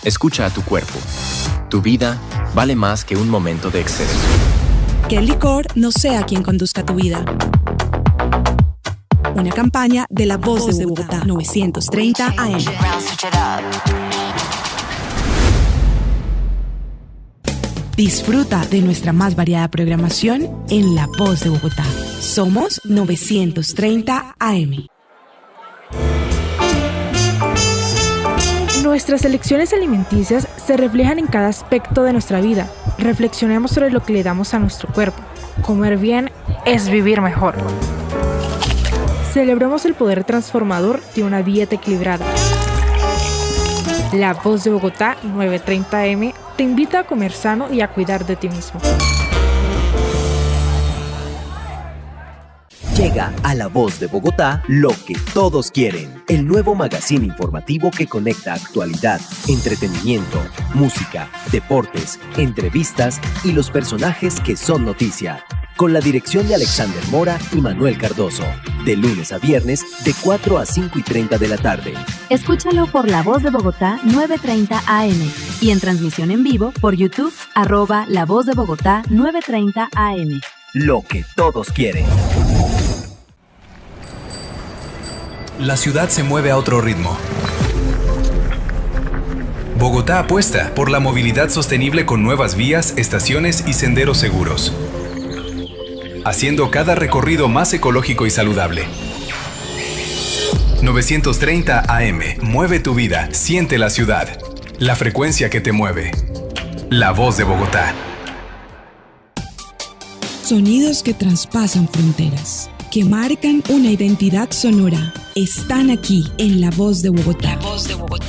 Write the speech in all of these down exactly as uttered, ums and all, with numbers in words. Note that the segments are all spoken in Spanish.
Escucha a tu cuerpo. Tu vida vale más que un momento de exceso. Que el licor no sea quien conduzca tu vida. Una campaña de La Voz de Bogotá, novecientos treinta A M. Disfruta de nuestra más variada programación en La Voz de Bogotá. Somos novecientos treinta A M. Nuestras elecciones alimenticias se reflejan en cada aspecto de nuestra vida. Reflexionemos sobre lo que le damos a nuestro cuerpo. Comer bien es vivir mejor. Celebremos el poder transformador de una dieta equilibrada. La Voz de Bogotá, novecientos treinta A M, te invita a comer sano y a cuidar de ti mismo. Llega a La Voz de Bogotá lo que todos quieren, el nuevo magazine informativo que conecta actualidad, entretenimiento, música, deportes, entrevistas y los personajes que son noticia. Con la dirección de Alexander Mora y Manuel Cardoso, de lunes a viernes de cuatro a cinco y treinta de la tarde. Escúchalo por La Voz de Bogotá, novecientos treinta A M y en transmisión en vivo por YouTube, arroba La Voz de Bogotá, novecientos treinta A M. Lo que todos quieren. La ciudad se mueve a otro ritmo. Bogotá apuesta por la movilidad sostenible con nuevas vías, estaciones y senderos seguros, haciendo cada recorrido más ecológico y saludable. novecientos treinta A M. Mueve tu vida, siente la ciudad. La frecuencia que te mueve. La Voz de Bogotá. Sonidos que traspasan fronteras, que marcan una identidad sonora, están aquí en La Voz de Bogotá. La Voz de Bogotá.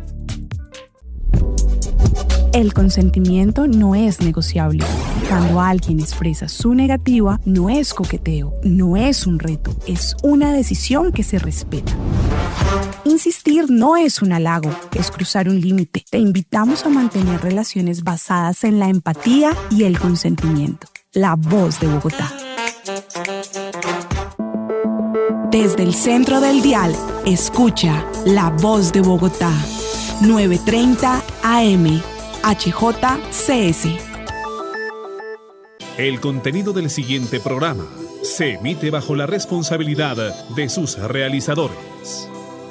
El consentimiento no es negociable. Cuando alguien expresa su negativa, no es coqueteo, no es un reto, es una decisión que se respeta. Insistir no es un halago, es cruzar un límite. Te invitamos a mantener relaciones basadas en la empatía y el consentimiento. La Voz de Bogotá. Desde el centro del dial, escucha La Voz de Bogotá. novecientos treinta A M. H J C S. El contenido del siguiente programa se emite bajo la responsabilidad de sus realizadores.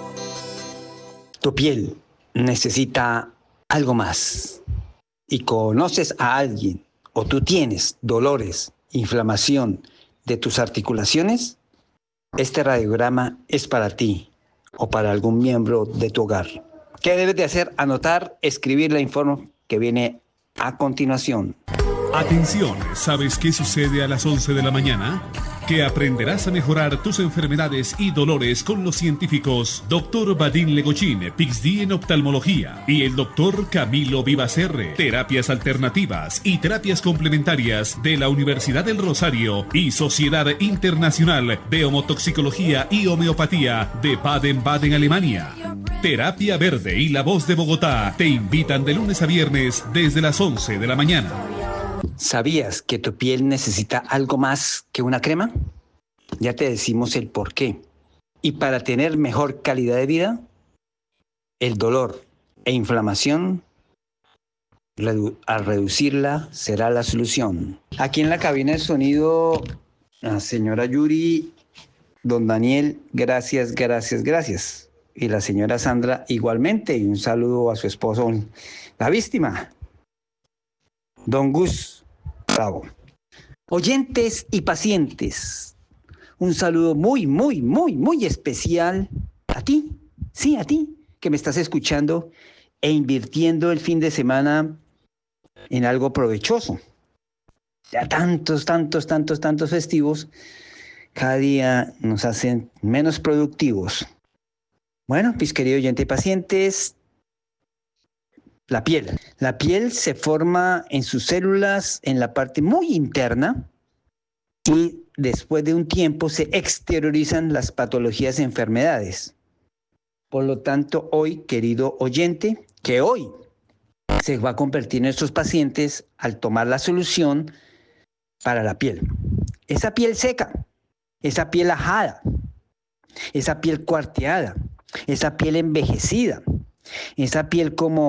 Tu piel necesita algo más y conoces a alguien o tú tienes dolores, inflamación de tus articulaciones, este radiograma es para ti o para algún miembro de tu hogar. ¿Qué debes de hacer? Anotar, escribir la información que viene a continuación. Atención, ¿sabes qué sucede a las once de la mañana? Que aprenderás a mejorar tus enfermedades y dolores con los científicos doctor Vadim Legochín, P H D en oftalmología, y el doctor Camilo Vivacerre, terapias alternativas y terapias complementarias de la Universidad del Rosario y Sociedad Internacional de Homotoxicología y Homeopatía de Baden-Baden, Alemania. Terapia Verde y La Voz de Bogotá te invitan de lunes a viernes desde las once de la mañana. ¿Sabías que tu piel necesita algo más que una crema? Ya te decimos el por qué. Y para tener mejor calidad de vida, el dolor e inflamación, redu- al reducirla, será la solución. Aquí en la cabina de sonido, la señora Yuri, don Daniel, gracias, gracias, gracias. Y la señora Sandra igualmente. Y un saludo a su esposo, la víctima, don Gus. Bravo. Oyentes y pacientes, un saludo muy, muy, muy, muy especial a ti, sí, a ti, que me estás escuchando e invirtiendo el fin de semana en algo provechoso. Ya tantos, tantos, tantos, tantos festivos, cada día nos hacen menos productivos. Bueno, mis queridos oyentes y pacientes, la piel. La piel se forma en sus células en la parte muy interna y después de un tiempo se exteriorizan las patologías y enfermedades. Por lo tanto, hoy, querido oyente, que hoy se va a convertir en nuestros pacientes al tomar la solución para la piel. Esa piel seca, esa piel ajada, esa piel cuarteada, esa piel envejecida, esa piel como